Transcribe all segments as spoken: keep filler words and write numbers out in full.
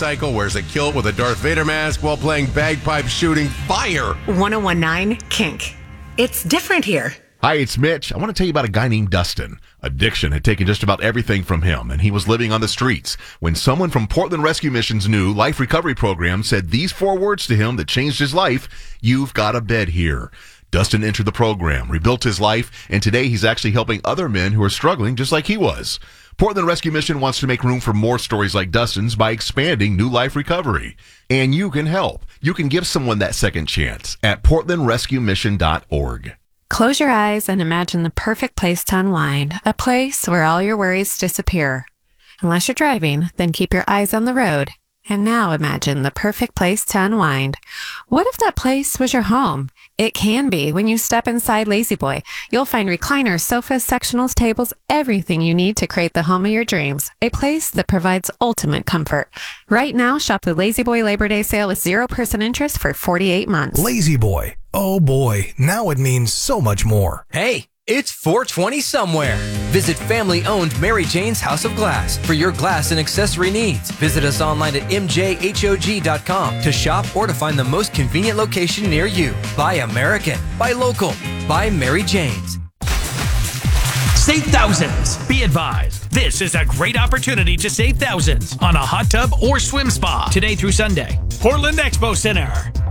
motorcycle, wears a kilt with a Darth Vader mask while playing bagpipe shooting fire. one oh one point nine Kink. It's different here. Hi, it's Mitch. I want to tell you about a guy named Dustin. Addiction had taken just about everything from him, and he was living on the streets when someone from Portland Rescue Mission's new Life Recovery Program said these four words to him that changed his life: "You've got a bed here." Dustin entered the program, rebuilt his life, and today he's actually helping other men who are struggling just like he was. Portland Rescue Mission wants to make room for more stories like Dustin's by expanding New Life Recovery. And you can help. You can give someone that second chance at portland rescue mission dot org. Close your eyes and imagine the perfect place to unwind, a place where all your worries disappear. Unless you're driving, then keep your eyes on the road. And now imagine the perfect place to unwind. What if that place was your home? It can be when you step inside La-Z-Boy. You'll find recliners, sofas, sectionals, tables, everything you need to create the home of your dreams. A place that provides ultimate comfort. Right now, shop the La-Z-Boy Labor Day sale with zero percent interest for forty-eight months. La-Z-Boy. Oh boy, now it means so much more. Hey, it's four twenty somewhere. Visit family-owned Mary Jane's House of Glass for your glass and accessory needs. Visit us online at m j hog dot com to shop or to find the most convenient location near you. Buy American. Buy local. Buy Mary Jane's. Save thousands. Be advised, this is a great opportunity to save thousands on a hot tub or swim spa today through Sunday. Portland Expo Center.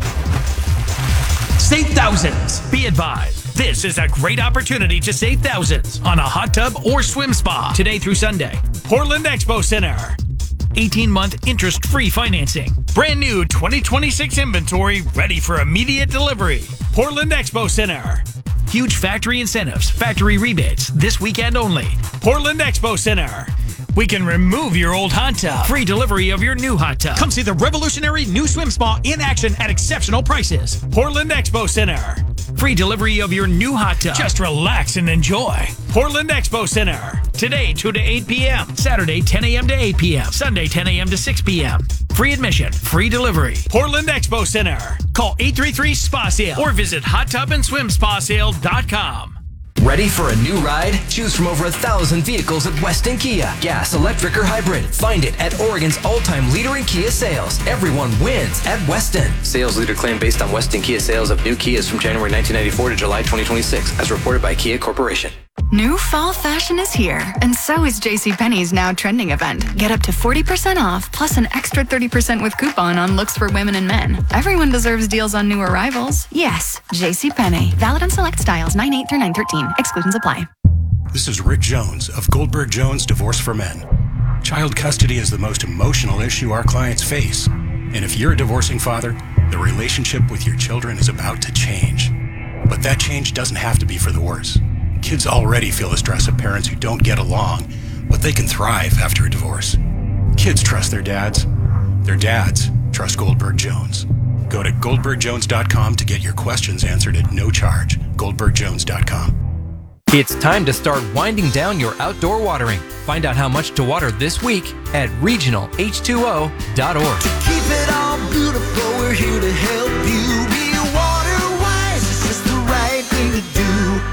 Save thousands. Be advised, this is a great opportunity to save thousands on a hot tub or swim spa today through Sunday. Portland Expo Center. eighteen-month interest-free financing. Brand new twenty twenty-six inventory ready for immediate delivery. Portland Expo Center. Huge factory incentives, factory rebates, this weekend only. Portland Expo Center. We can remove your old hot tub. Free delivery of your new hot tub. Come see the revolutionary new swim spa in action at exceptional prices. Portland Expo Center. Free delivery of your new hot tub. Just relax and enjoy. Portland Expo Center. Today, two to eight p.m. Saturday, ten a.m. to eight p.m. Sunday, ten a.m. to six p.m. Free admission, free delivery. Portland Expo Center. Call eight three three S P A sale or visit hot tub and swim spa sale dot com. Ready for a new ride? Choose from over a thousand vehicles at Weston Kia. Gas, electric, or hybrid. Find it at Oregon's all-time leader in Kia sales. Everyone wins at Weston. Sales leader claim based on Weston Kia sales of new Kias from January nineteen ninety-four to July twenty twenty-six, as reported by Kia Corporation. New fall fashion is here, and so is JCPenney's Now Trending event. Get up to forty percent off, plus an extra thirty percent with coupon on looks for women and men. Everyone deserves deals on new arrivals. Yes, JCPenney. Valid on select styles nine eight through nine thirteen. Exclusions apply. This is Rick Jones of Goldberg Jones Divorce for Men. Child custody is the most emotional issue our clients face. And if you're a divorcing father, the relationship with your children is about to change. But that change doesn't have to be for the worse. Kids already feel the stress of parents who don't get along, but they can thrive after a divorce. Kids trust their dads. Their dads trust Goldberg Jones. Go to goldberg jones dot com to get your questions answered at no charge. goldberg jones dot com. It's time to start winding down your outdoor watering. Find out how much to water this week at regional H two O dot org. To keep it all beautiful, we're here to help you. Be water wise, it's just the right thing to do.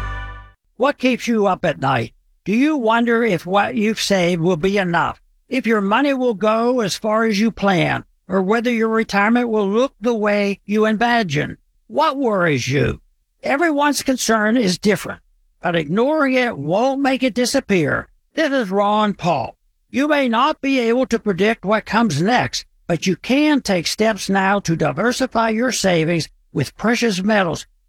What keeps you up at night? Do you wonder if what you've saved will be enough? If your money will go as far as you plan? Or whether your retirement will look the way you imagine? What worries you? Everyone's concern is different, but ignoring it won't make it disappear. This is Ron Paul. You may not be able to predict what comes next, but you can take steps now to diversify your savings with precious metals